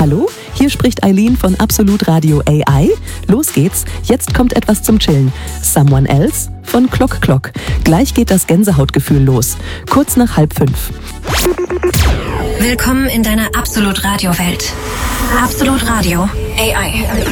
Hallo, hier spricht Eileen von Absolut Radio AI. Los geht's, jetzt kommt etwas zum Chillen. Someone Else von Clock Clock. Gleich geht das Gänsehautgefühl los. Kurz nach 4:30. Willkommen in deiner Absolut Radio Welt. Absolut Radio AI.